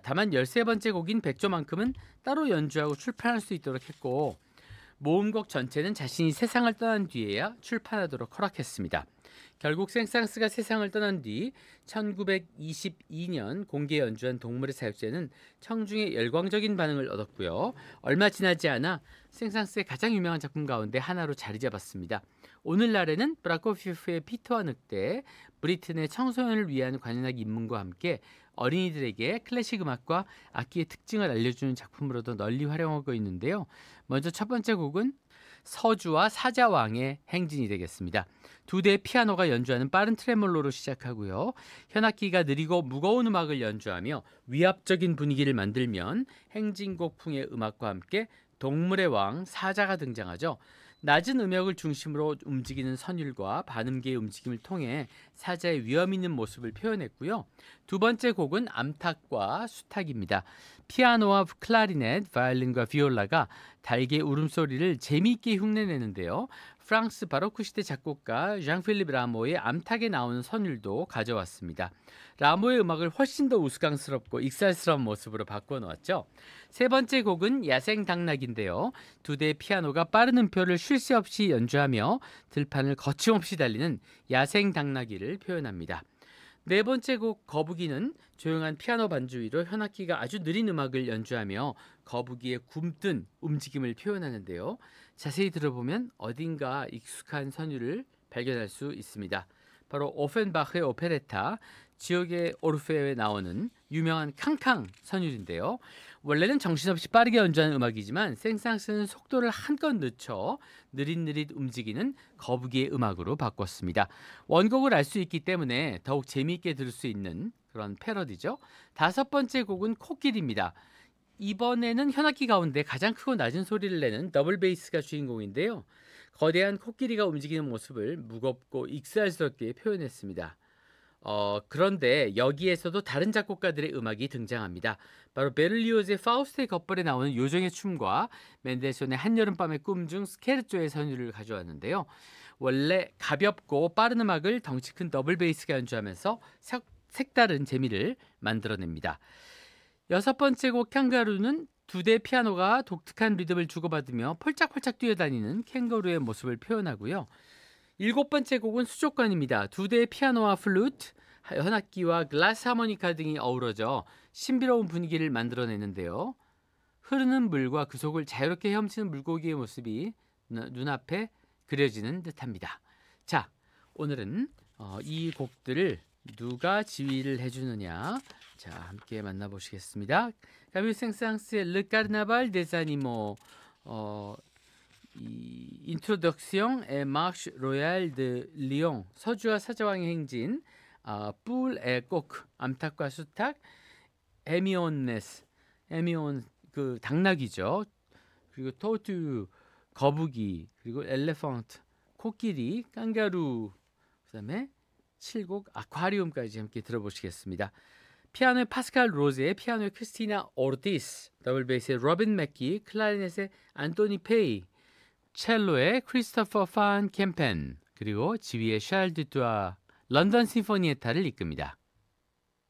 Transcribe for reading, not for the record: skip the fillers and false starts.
다만 13번째 곡인 백조만큼은 따로 연주하고 출판할 수 있도록 했고 모음곡 전체는 자신이 세상을 떠난 뒤에야 출판하도록 허락했습니다. 결국 생상스가 세상을 떠난 뒤 1922년 공개 연주한 동물의 사육제는 청중의 열광적인 반응을 얻었고요. 얼마 지나지 않아 생상스의 가장 유명한 작품 가운데 하나로 자리 잡았습니다. 오늘날에는 브라코피프의 피터와 늑대, 브리튼의 청소년을 위한 관현악 입문과 함께 어린이들에게 클래식 음악과 악기의 특징을 알려주는 작품으로도 널리 활용하고 있는데요. 먼저 첫 번째 곡은 서주와 사자왕의 행진이 되겠습니다. 두 대의 피아노가 연주하는 빠른 트레몰로로 시작하고요. 현악기가 느리고 무거운 음악을 연주하며 위압적인 분위기를 만들면 행진곡풍의 음악과 함께 동물의 왕 사자가 등장하죠. 낮은 음역을 중심으로 움직이는 선율과 반음계의 움직임을 통해 사자의 위험 있는 모습을 표현했고요. 두 번째 곡은 암탉과 수탉입니다. 피아노와 클라리넷, 바이올린과 비올라가 달개 울음소리를 재미있게 흉내내는데요. 프랑스 바로크 시대 작곡가 장 필립 라모의 암탉에 나오는 선율도 가져왔습니다. 라모의 음악을 훨씬 더 우스꽝스럽고 익살스러운 모습으로 바꿔놓았죠. 세 번째 곡은 야생 당나귀인데요. 두 대의 피아노가 빠른 음표를 쉴 새 없이 연주하며 들판을 거침없이 달리는 야생 당나귀를 표현합니다. 네 번째 곡 거북이는 조용한 피아노 반주 위로 현악기가 아주 느린 음악을 연주하며 거북이의 굼뜬 움직임을 표현하는데요. 자세히 들어보면 어딘가 익숙한 선율을 발견할 수 있습니다. 바로 오펜바흐의 오페레타 지옥의 오르페오에 나오는 유명한 캉캉 선율인데요. 원래는 정신없이 빠르게 연주하는 음악이지만 생상스는 속도를 한껏 늦춰 느릿느릿 움직이는 거북이의 음악으로 바꿨습니다. 원곡을 알 수 있기 때문에 더욱 재미있게 들을 수 있는 그런 패러디죠. 다섯 번째 곡은 코끼리입니다. 이번에는 현악기 가운데 가장 크고 낮은 소리를 내는 더블 베이스가 주인공인데요. 거대한 코끼리가 움직이는 모습을 무겁고 익살스럽게 표현했습니다. 그런데 여기에서도 다른 작곡가들의 음악이 등장합니다. 바로 베를리오즈의 파우스트의 겉벌에 나오는 요정의 춤과 멘델손의 한여름밤의 꿈 중 스케르초의 선율을 가져왔는데요. 원래 가볍고 빠른 음악을 덩치 큰 더블 베이스가 연주하면서 색다른 재미를 만들어냅니다. 여섯 번째 곡 캥거루는 두 대 피아노가 독특한 리듬을 주고받으며 펄짝펄짝 뛰어다니는 캥거루의 모습을 표현하고요. 일곱 번째 곡은 수족관입니다. 두 대의 피아노와 플루트, 현악기와 글라스 하모니카 등이 어우러져 신비로운 분위기를 만들어내는데요. 흐르는 물과 그 속을 자유롭게 헤엄치는 물고기의 모습이 눈앞에 그려지는 듯합니다. 자, 오늘은 이 곡들을 누가 지휘를 해주느냐, 자 함께 만나보시겠습니다. 카밀 생상스의 Le Carnaval des Animaux, 이 인트로덕시옹 에 마르che 로얄 드 리옹, 서주와 사자왕의 행진, 뿔 에 꼬크, 암탉과 수탉, 에미온네스, 에미온 그 당나귀죠. 그리고 토투 거북이, 그리고 엘레펀트 코끼리, 깡가루, 그다음에 7곡 아쿠아리움까지 함께 들어보시겠습니다. 피아노의 파스칼 로제, 피아노의 크리스티나 오르티스, 더블 베이스의 로빈 맥기, 클라리넷의 안토니 페이, 첼로의 크리스토퍼 판 캠펜, 그리고 지휘의 샬 드투아 런던 심포니에타를 이끕니다.